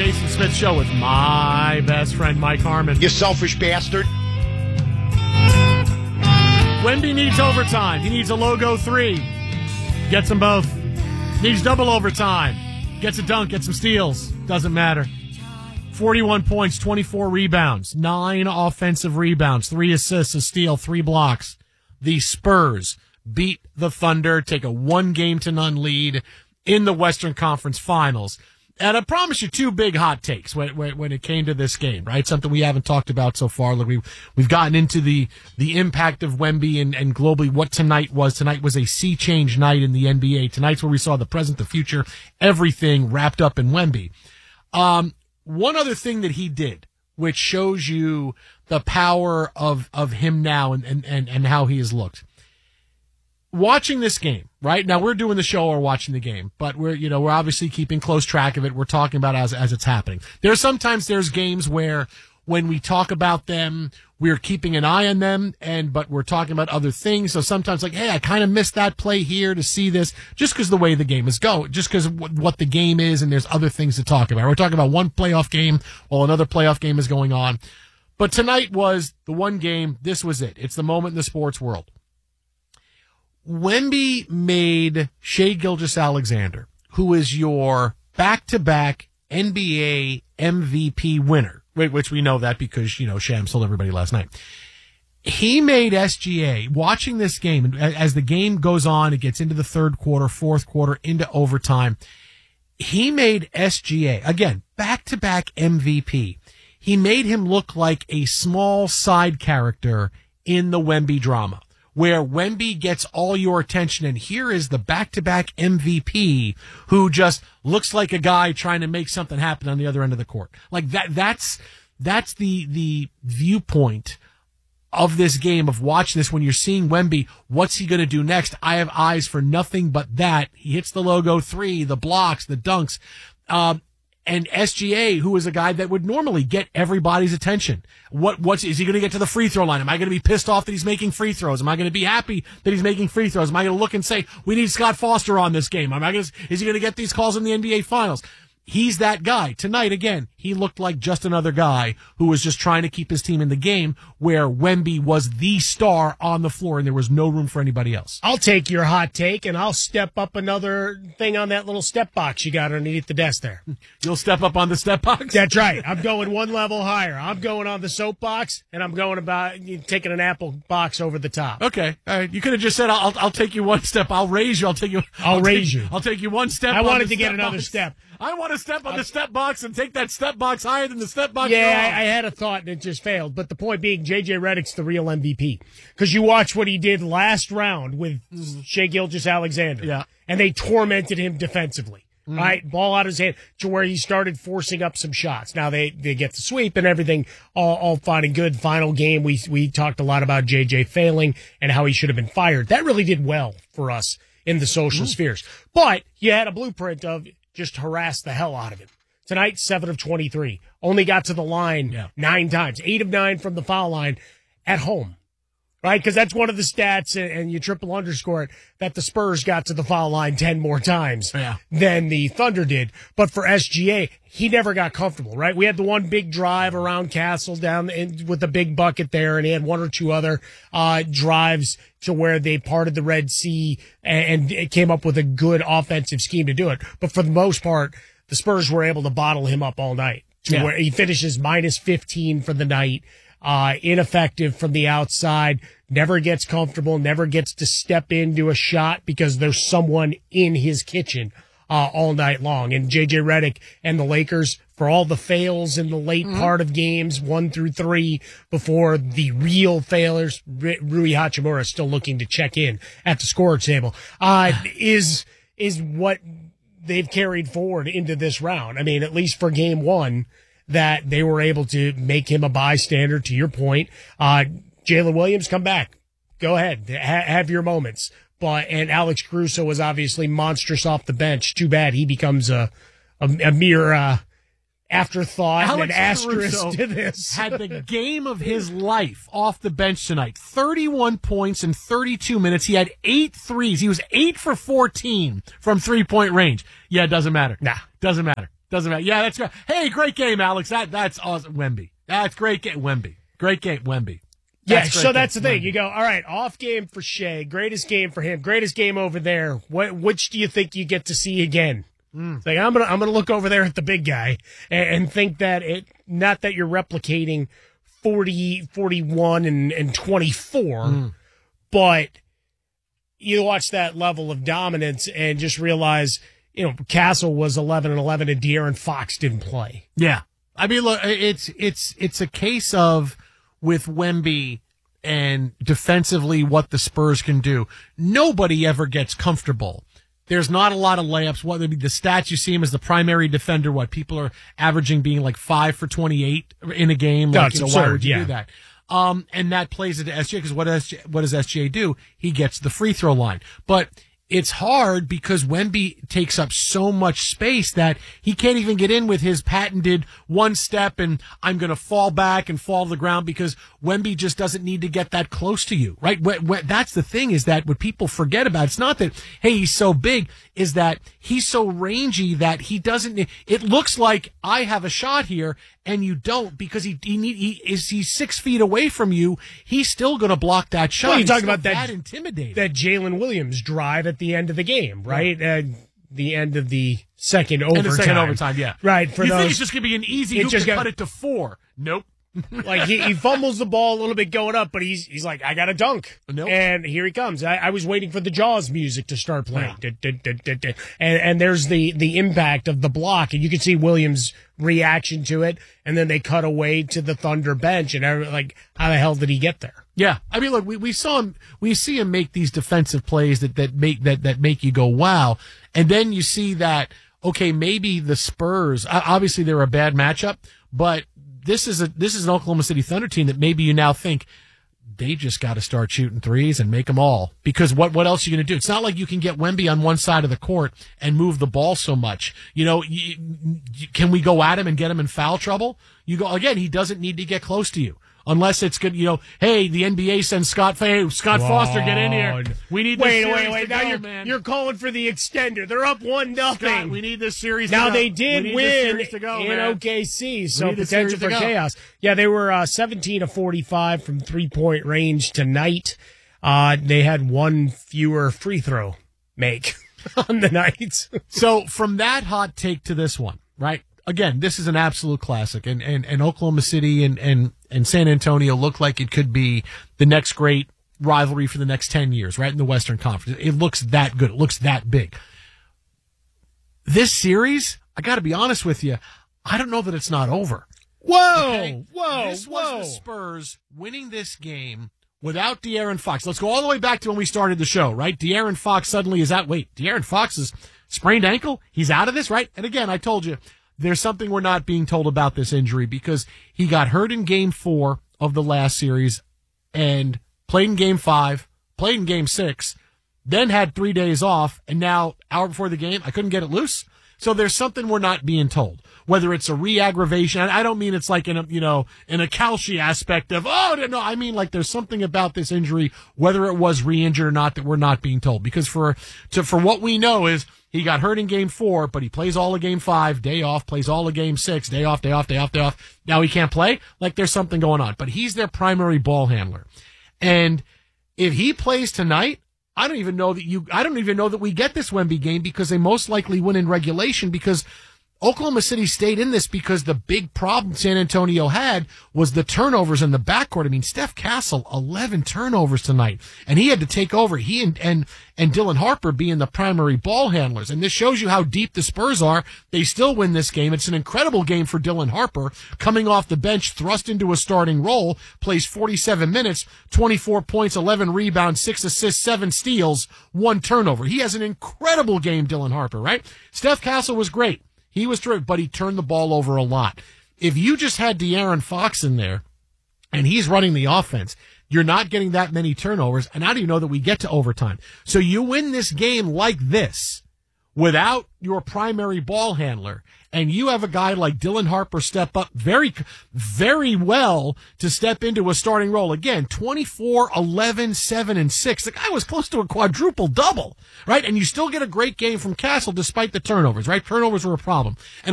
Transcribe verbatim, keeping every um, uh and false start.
Jason Smith Show with my best friend, Mike Harmon. You selfish bastard. Wemby needs overtime. He needs a logo three. Gets them both. Needs double overtime. Gets a dunk, gets some steals. Doesn't matter. forty-one points, twenty-four rebounds, nine offensive rebounds, three assists, a steal, three blocks. The Spurs beat the Thunder, take a one-game to none lead in the Western Conference Finals. And I promise you two big hot takes when, when, when it came to this game, right? Something we haven't talked about so far. Look, we've, we've gotten into the, the impact of Wemby and, and globally what tonight was. Tonight was a sea change night in the N B A. Tonight's where we saw the present, the future, everything wrapped up in Wemby. Um, one other thing that he did, which shows you the power of, of him now and, and, and, and how he has looked. Watching this game, right? Now we're doing the show or watching the game, but we're, you know, we're obviously keeping close track of it. We're talking about as, as it's happening. There's sometimes there's games where when we talk about them, we're keeping an eye on them and, but we're talking about other things. So sometimes like, hey, I kind of missed that play here to see this just because the way the game is going, just because of what the game is. And there's other things to talk about. We're talking about one playoff game while another playoff game is going on. But tonight was the one game. This was it. It's the moment in the sports world. Wemby made Shai Gilgeous-Alexander, who is your back-to-back N B A M V P winner, which we know that because, you know, Shams told everybody last night. He made S G A, watching this game, as the game goes on, it gets into the third quarter, fourth quarter, into overtime. He made S G A, again, back-to-back M V P. He made him look like a small side character in the Wemby drama, where Wemby gets all your attention, and here is the back-to-back M V P who just looks like a guy trying to make something happen on the other end of the court. Like that, that's, that's the, the viewpoint of this game, of watching this when you're seeing Wemby. What's he going to do next? I have eyes for nothing but that. He hits the logo three, the blocks, the dunks. Um, And S G A, who is a guy that would normally get everybody's attention. What, what's, is he going to get to the free throw line? Am I going to be pissed off that he's making free throws? Am I going to be happy that he's making free throws? Am I going to look and say, we need Scott Foster on this game? Am I going to, is he going to get these calls in the N B A Finals? He's that guy. Tonight, again, he looked like just another guy who was just trying to keep his team in the game, where Wemby was the star on the floor and there was no room for anybody else. I'll take your hot take, and I'll step up another thing on that little step box you got underneath the desk there. You'll step up on the step box? That's right. I'm going one level higher. I'm going on the soapbox, and I'm going about taking an apple box over the top. Okay. All right. You could have just said, I'll, I'll take you one step. I'll raise you. I'll take you. I'll, I'll raise take, you. I'll take you one step. I on wanted the to get step another box. step. I want to step on the step box and take that step box higher than the step box. Yeah, I, I had a thought and it just failed. But the point being, J J Redick's the real M V P. Because you watch what he did last round with Shai Gilgeous-Alexander. Yeah. And they tormented him defensively. Mm-hmm. Right? Ball out of his hand to where he started forcing up some shots. Now they, they get the sweep and everything, all, all fine and good. Final game, we, we talked a lot about J J failing and how he should have been fired. That really did well for us in the social mm-hmm. spheres. But you had a blueprint of just harass the hell out of him. Tonight, seven of twenty-three. Only got to the line yeah. nine times. Eight of nine from the foul line at home. Right? Because that's one of the stats, and, and you triple underscore it, that the Spurs got to the foul line ten more times yeah. than the Thunder did. But for S G A, he never got comfortable, right? We had the one big drive around Castle down in, with the big bucket there, and he had one or two other uh drives to where they parted the Red Sea and, and it came up with a good offensive scheme to do it. But for the most part, the Spurs were able to bottle him up all night to yeah. where he finishes minus fifteen for the night. Uh, ineffective from the outside, never gets comfortable, never gets to step into a shot because there's someone in his kitchen, uh, all night long. And J J Redick and the Lakers, for all the fails in the late mm-hmm. part of games, one through three, before the real failures, R- Rui Hachimura still looking to check in at the score table, uh, is, is what they've carried forward into this round. I mean, at least for game one, that they were able to make him a bystander, to your point. Uh, Jalen Williams, come back. Go ahead. Ha- have your moments. But, and Alex Caruso was obviously monstrous off the bench. Too bad he becomes a, a, a mere, uh, afterthought Alex and an asterisk Caruso to this. had the game of his life off the bench tonight. thirty-one points in thirty-two minutes. He had eight threes. He was eight for fourteen from three-point range. Yeah, it doesn't matter. Nah. Doesn't matter. Doesn't matter. Yeah, that's great. Hey, great game, Alex. That That's awesome. Wemby. That's great game. Wemby. Great game, Wemby. Yeah, so that's the thing. You go, all right, off game for Shea, greatest game for him, greatest game over there. What, which do you think you get to see again? Mm. It's like, I'm gonna, I'm gonna look over there at the big guy and, and think that it, not that you're replicating forty, forty-one, and, and twenty-four, mm. but you watch that level of dominance and just realize, you know, Castle was eleven and eleven, and De'Aaron Fox didn't play. Yeah, I mean, look, it's it's it's a case of, with Wemby and defensively what the Spurs can do, nobody ever gets comfortable. There's not a lot of layups. What the stats you see him as the primary defender, what people are averaging being like five for twenty-eight in a game. Like, That's you know, absurd, why would you yeah. do that? Um, and that plays into S G A, because what does what does S G A do? He gets the free throw line. But it's hard because Wemby takes up so much space that he can't even get in with his patented one step and I'm going to fall back and fall to the ground, because Wemby just doesn't need to get that close to you, right? That's the thing, is that what people forget about, it's not that, hey, he's so big, is that he's so rangy that he doesn't, it looks like I have a shot here and you don't, because he he, need, he is he's six feet away from you. He's still going to block that shot. Well, you're talking about that, that intimidating. That Jalen Williams drive at the end of the game, right? right. Uh, the end of the second overtime. End of second overtime, yeah. Right. For you those, think it's just going to be an easy hoop to got, cut it to four? Nope. Like he, he fumbles the ball a little bit going up, but he's he's like, I got to dunk. Nope. And here he comes. I, I was waiting for the Jaws music to start playing. Yeah. Da, da, da, da, da. And and there's the the impact of the block, and you can see Williams' reaction to it. And then they cut away to the Thunder bench, and everyone, like, how the hell did he get there? Yeah, I mean, look, we, we saw him. We see him make these defensive plays that that make that that make you go wow, and then you see that, okay, maybe the Spurs. Obviously, they're a bad matchup, but this is a this is an Oklahoma City Thunder team that maybe you now think they just got to start shooting threes and make them all, because what what else are you going to do? It's not like you can get Wemby on one side of the court and move the ball so much. You know, you, you, can we go at him and get him in foul trouble? You go again. He doesn't need to get close to you. Unless it's good, you know, hey, the N B A sends Scott, hey, Scott Whoa. Foster, get in here. We need this wait, series wait, wait. to Now go, you're, man. you're calling for the extender. They're up one nothing. Scott, we need this series now to go. They did win to go, in man. O K C, so potential for go. chaos. Yeah, they were uh, seventeen of forty-five from three-point range tonight. Uh, they had one fewer free throw make on the night. So from that hot take to this one, right? Again, this is an absolute classic, and, and, and Oklahoma City and, and, and San Antonio look like it could be the next great rivalry for the next ten years, right, in the Western Conference. It looks that good. It looks that big. This series, I got to be honest with you, I don't know that it's not over. Whoa, okay? whoa, This whoa. was the Spurs winning this game without De'Aaron Fox. Let's go all the way back to when we started the show, right? De'Aaron Fox suddenly is out. Wait, De'Aaron Fox is sprained ankle? He's out of this, right? And again, I told you, there's something we're not being told about this injury, because he got hurt in game four of the last series and played in game five, played in game six, then had three days off, and now, hour before the game, I couldn't get it loose. So there's something we're not being told. Whether it's a re-aggravation, and I don't mean it's like in a, you know, in a Kalshi aspect of, oh, no, I mean like there's something about this injury, whether it was re-injured or not, that we're not being told. Because for, to, for what we know is, he got hurt in game four, but he plays all of game five, day off, plays all of game six, day off, day off, day off, day off. Now he can't play. Like there's something going on, but he's their primary ball handler. And if he plays tonight, I don't even know that you, I don't even know that we get this Wemby game, because they most likely win in regulation, because Oklahoma City stayed in this because the big problem San Antonio had was the turnovers in the backcourt. I mean, Steph Castle, eleven turnovers tonight, and he had to take over. He and, and, and Dylan Harper being the primary ball handlers. And this shows you how deep the Spurs are. They still win this game. It's an incredible game for Dylan Harper, coming off the bench, thrust into a starting role, plays forty-seven minutes, twenty-four points, eleven rebounds, six assists, seven steals, one turnover. He has an incredible game, Dylan Harper, right? Steph Castle was great. He was terrific, but he turned the ball over a lot. If you just had De'Aaron Fox in there and he's running the offense, you're not getting that many turnovers, and I don't even know that we get to overtime. So you win this game like this without your primary ball handler, and you have a guy like Dylan Harper step up very, very well to step into a starting role. Again, twenty-four, eleven, seven, and six. The guy was close to a quadruple double, right? And you still get a great game from Castle despite the turnovers, right? Turnovers were a problem. And